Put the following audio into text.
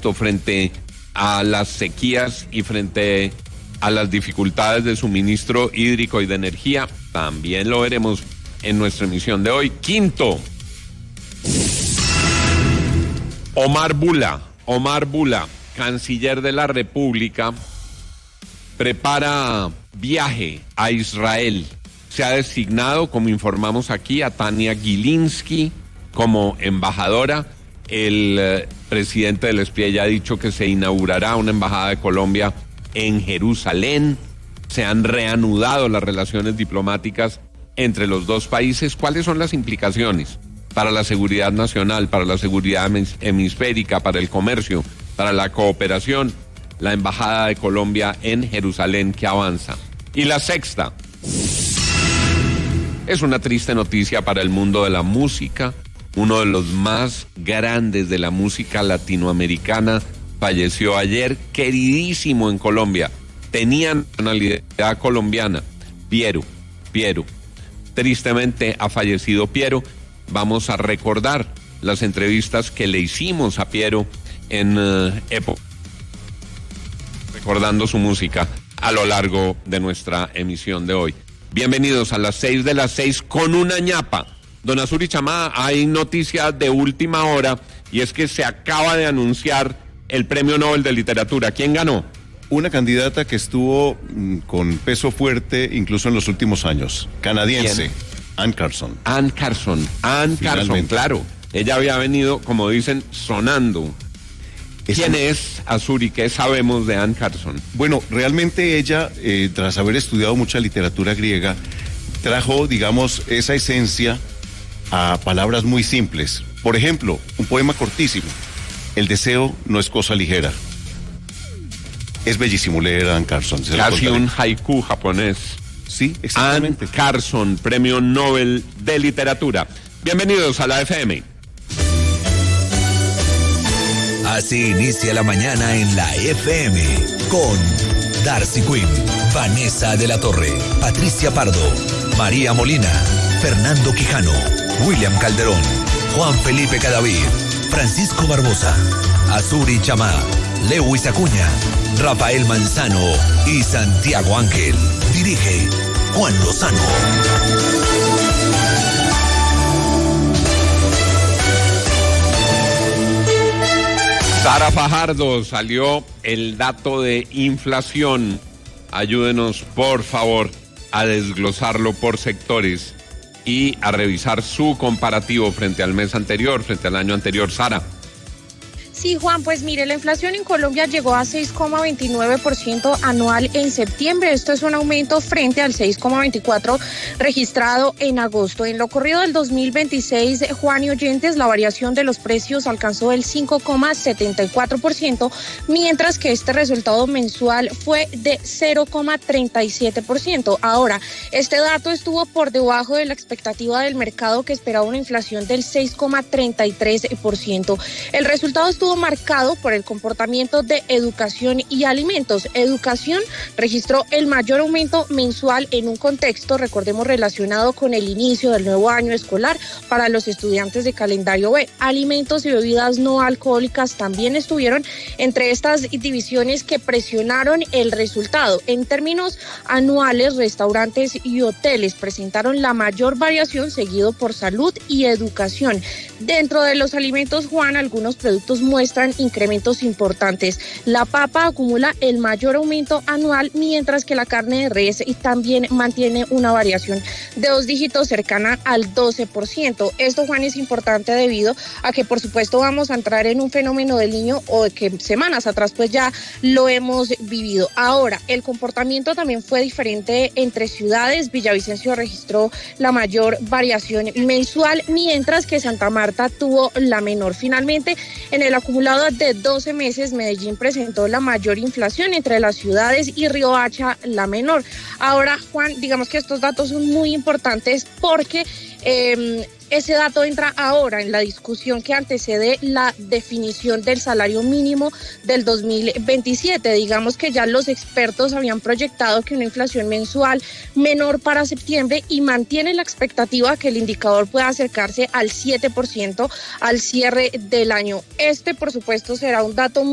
esto frente a las sequías y frente a las dificultades de suministro hídrico y de energía? También lo veremos en nuestra emisión de hoy. Quinto, Omar Bula, canciller de la República, prepara viaje a Israel. Se ha designado, como informamos aquí, a Tania Gilinski como embajadora. El presidente del SPIE ya ha dicho que se inaugurará una embajada de Colombia en Jerusalén. Se han reanudado las relaciones diplomáticas entre los dos países. ¿Cuáles son las implicaciones para la seguridad nacional, para la seguridad hemisférica, para el comercio, para la cooperación? La embajada de Colombia en Jerusalén que avanza. Y la sexta, es una triste noticia para el mundo de la música. Uno de los más grandes de la música latinoamericana falleció ayer, queridísimo en Colombia. Tenía nacionalidad colombiana, Piero. Tristemente ha fallecido Piero. Vamos a recordar las entrevistas que le hicimos a Piero en época, recordando su música a lo largo de nuestra emisión de hoy. Bienvenidos a las 6 de las 6 con una ñapa. Don Azuri Chamá, hay noticias de última hora y es que se acaba de anunciar el Premio Nobel de Literatura. ¿Quién ganó? Una candidata que estuvo con peso fuerte incluso en los últimos años, canadiense. ¿Quién? Anne Carson, claro. Ella había venido, como dicen, sonando. ¿Quién es Azuri? ¿Qué sabemos de Anne Carson? Bueno, realmente ella, tras haber estudiado mucha literatura griega, trajo, digamos, esa esencia a palabras muy simples. Por ejemplo, un poema cortísimo. El deseo no es cosa ligera. Es bellísimo leer a Anne Carson. Casi un haiku japonés. Sí, exactamente. Anne Carson, Premio Nobel de Literatura. Bienvenidos a la FM. Así inicia la mañana en la FM con Darcy Quinn, Vanessa de la Torre, Patricia Pardo, María Molina, Fernando Quijano, William Calderón, Juan Felipe Cadavid, Francisco Barbosa, Azuri Chamá, Lewis Acuña, Rafael Manzano y Santiago Ángel. Dirige Juan Lozano. Sara Fajardo, salió el dato de inflación. Ayúdenos, por favor, a desglosarlo por sectores y a revisar su comparativo frente al mes anterior, frente al año anterior. Sara. Sí, Juan, pues mire, la inflación en Colombia llegó a 6,29% anual en septiembre. Esto es un aumento frente al 6,24% registrado en agosto. En lo corrido del 2026, Juan y oyentes, la variación de los precios alcanzó el 5,74%, mientras que este resultado mensual fue de 0,37%. Ahora, este dato estuvo por debajo de la expectativa del mercado, que esperaba una inflación del 6,33%. El resultado estuvo marcado por el comportamiento de educación y alimentos. Educación registró el mayor aumento mensual en un contexto, recordemos, relacionado con el inicio del nuevo año escolar para los estudiantes de calendario B. Alimentos y bebidas no alcohólicas también estuvieron entre estas divisiones que presionaron el resultado. En términos anuales, restaurantes y hoteles presentaron la mayor variación, seguido por salud y educación. Dentro de los alimentos, Juan, algunos productos muestran incrementos importantes. La papa acumula el mayor aumento anual, mientras que la carne de res también mantiene una variación de 2 dígitos cercana al 12%. Esto, Juan, es importante debido a que, por supuesto, vamos a entrar en un fenómeno del Niño, o que semanas atrás pues ya lo hemos vivido. Ahora, el comportamiento también fue diferente entre ciudades. Villavicencio registró la mayor variación mensual, mientras que Santa Marta tuvo la menor. Finalmente, en el acumulado de 12 meses, Medellín presentó la mayor inflación entre las ciudades y Riohacha la menor. Ahora, Juan, digamos que estos datos son muy importantes porque ese dato entra ahora en la discusión que antecede la definición del salario mínimo del 2027. Digamos que ya los expertos habían proyectado que una inflación mensual menor para septiembre, y mantiene la expectativa que el indicador pueda acercarse al 7% al cierre del año. Por supuesto, será un dato